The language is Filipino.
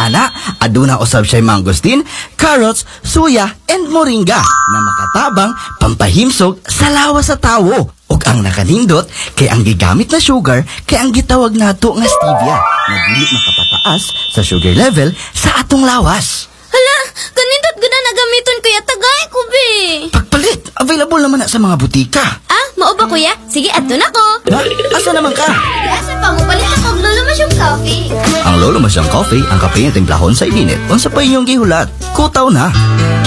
ana, aduna usab siya mangosteen, carrots, suya, and moringa na makatabang pampahimsog sa lawas sa tawo. Ug ang nakanindot kay ang gigamit na sugar kay ang gitawag nato nga stevia na dili makapataas sa sugar level sa atong lawas. Hala, kanindot guna na gamiton kuya, tagay ko be. Pagpalit, available naman na sa mga butika. Ah, mao ba kuya? Sige, adto na ko. Ha? Asa naman ka? Asa pa mo palit ako og lolo masyong coffee. Ang Lolo Masyang Coffee, ang kape nga timplahon sa ilinit. Unsa pa inyong gihulat? Kutaw na.